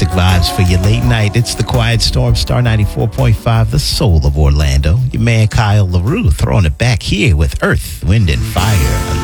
classic vibes for your late night. It's the Quiet Storm, Star 94.5, the soul of Orlando. Your man Kyle LaRue throwing it back here with Earth, Wind, and Fire.